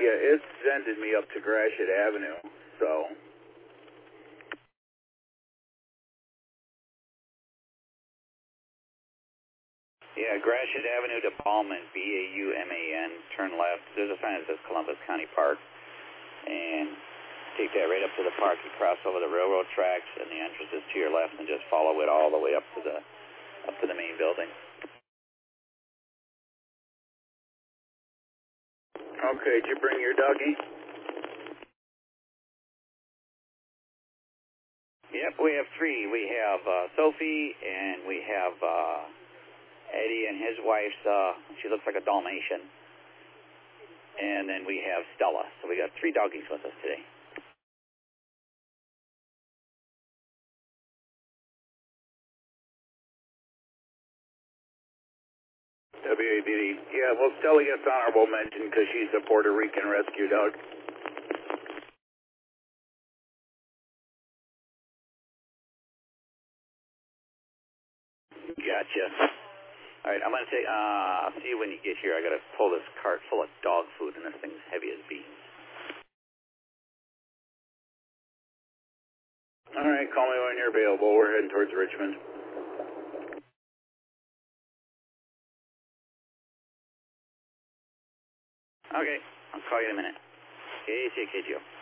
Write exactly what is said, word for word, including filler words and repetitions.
you, it's sending me up to Gratiot Avenue, so. Yeah, Gratiot Avenue to Bauman, B A U M A N, turn left. There's a sign that says Columbus County Park. And take that right up to the park. You cross over the railroad tracks, and the entrance is to your left, and just follow it all the way up to the up to the main building. Okay, did you bring your doggy? Yep, we have three. We have uh, Sophie, and we have uh, Eddie and his wife. Uh, she looks like a Dalmatian. And then we have Stella. So we got three doggies with us today. W A B D. Yeah, well, Stella gets honorable mention because she's a Puerto Rican rescue dog. Gotcha. All right, I'm going to say, uh, I'll see you when you get here. I got to pull this cart full of dog food, and this thing's heavy as beans. All right, call me when you're available. We're heading towards Richmond. Okay, I'll call you in a minute. Okay, take care, Joe.